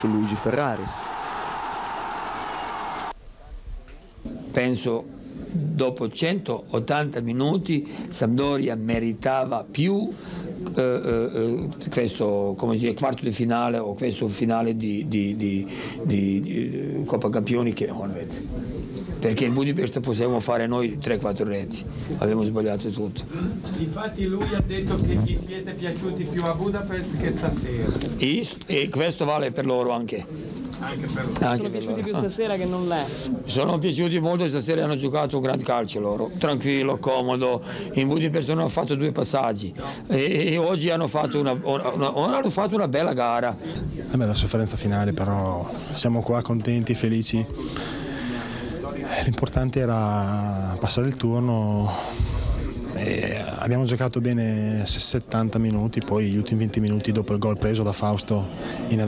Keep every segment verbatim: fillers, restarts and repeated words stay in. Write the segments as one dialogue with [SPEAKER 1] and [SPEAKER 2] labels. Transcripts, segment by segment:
[SPEAKER 1] Luigi Ferraris.
[SPEAKER 2] Penso dopo centottanta minuti Sampdoria meritava più eh, eh, questo come dire, quarto di finale o questo finale di, di, di, di, di Coppa Campioni che Honved, perché in Budapest possiamo fare noi tre quattro reti, abbiamo sbagliato tutto.
[SPEAKER 3] Infatti lui ha detto che gli siete piaciuti più a Budapest che stasera.
[SPEAKER 2] E, e questo vale per loro anche.
[SPEAKER 3] Anche per loro.
[SPEAKER 2] Anche
[SPEAKER 4] sono
[SPEAKER 2] per
[SPEAKER 4] piaciuti
[SPEAKER 2] loro.
[SPEAKER 4] più stasera che non lei.
[SPEAKER 2] Sono piaciuti molto, stasera hanno giocato un gran calcio loro, tranquillo, comodo. In Budapest hanno fatto due passaggi e, e oggi hanno fatto una, una, hanno fatto una bella gara.
[SPEAKER 5] È la sofferenza finale, però siamo qua contenti, felici. L'importante era passare il turno. E abbiamo giocato bene settanta minuti, poi gli ultimi venti minuti dopo il gol preso da Fausto in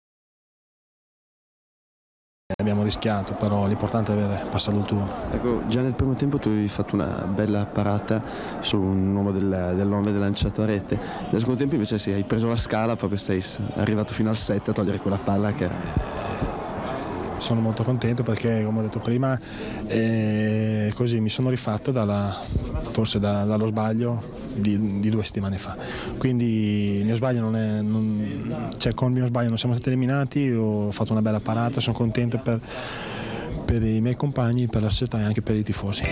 [SPEAKER 5] abbiamo rischiato, però l'importante è aver passato il turno.
[SPEAKER 1] Ecco, già nel primo tempo tu avevi fatto una bella parata su un uomo del, dell'Onved lanciato a rete. Nel secondo tempo invece sì, hai preso la scala, proprio sei arrivato fino al set a togliere quella palla che
[SPEAKER 5] sono molto contento perché, come ho detto prima, eh, così mi sono rifatto dalla, forse da, dallo sbaglio di, di due settimane fa. Quindi il mio sbaglio non è, non, cioè con il mio sbaglio non siamo stati eliminati, ho fatto una bella parata, sono contento per, per i miei compagni, per la società e anche per i tifosi.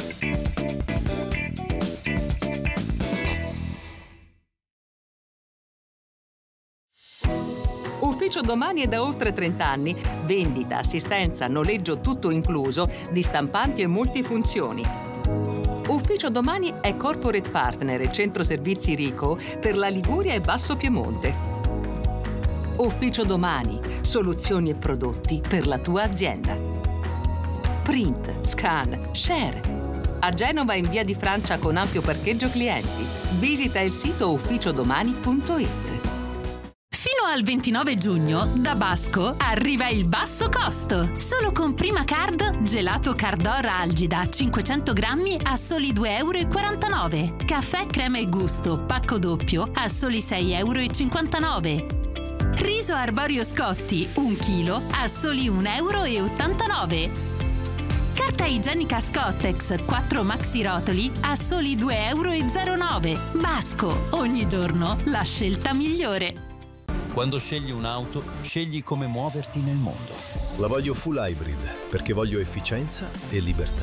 [SPEAKER 6] Ufficio Domani è da oltre trenta anni. Vendita, assistenza, noleggio tutto incluso di stampanti e multifunzioni. Ufficio Domani è corporate partner e centro servizi Rico per la Liguria e Basso Piemonte. Ufficio Domani, soluzioni e prodotti per la tua azienda. Print, scan, share. A Genova in via di Francia con ampio parcheggio clienti. Visita il sito ufficiodomani punto it.
[SPEAKER 7] Fino al ventinove giugno, da Basco, arriva il basso costo. Solo con Prima Card, gelato Cardora Algida cinquecento grammi a soli due e quarantanove euro. Caffè crema e gusto, pacco doppio a soli sei e cinquantanove euro. Riso arborio Scotti, un chilo a soli un e ottantanove euro. Carta igienica Scottex, quattro maxi rotoli a soli due e zero nove euro. Basco, ogni giorno la scelta migliore.
[SPEAKER 8] Quando scegli un'auto, scegli come muoverti nel mondo.
[SPEAKER 9] La voglio full hybrid perché voglio efficienza e libertà.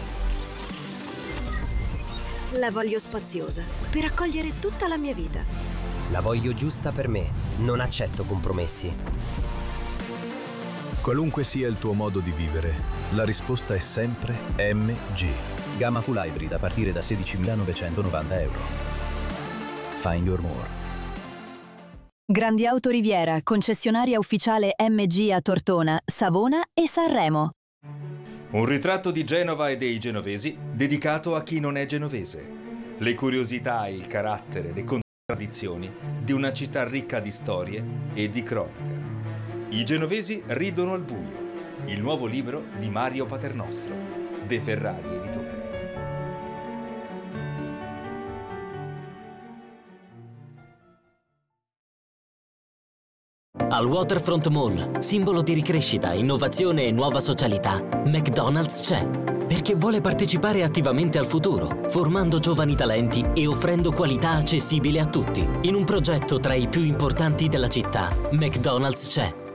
[SPEAKER 10] La voglio spaziosa per accogliere tutta la mia vita.
[SPEAKER 11] La voglio giusta per me, non accetto compromessi.
[SPEAKER 9] Qualunque sia il tuo modo di vivere, la risposta è sempre M G.
[SPEAKER 8] Gamma full hybrid a partire da sedicimilanovecentonovanta euro. Find your more.
[SPEAKER 12] Grandi Auto Riviera, concessionaria ufficiale M G a Tortona, Savona e Sanremo.
[SPEAKER 13] Un ritratto di Genova e dei genovesi dedicato a chi non è genovese. Le curiosità, il carattere, le contraddizioni di una città ricca di storie e di cronaca. I genovesi ridono al buio. Il nuovo libro di Mario Paternostro, De Ferrari Editore.
[SPEAKER 14] Al Waterfront Mall, simbolo di ricrescita, innovazione e nuova socialità, McDonald's c'è. Perché vuole partecipare attivamente al futuro, formando giovani talenti e offrendo qualità accessibile a tutti. In un progetto tra i più importanti della città, McDonald's c'è.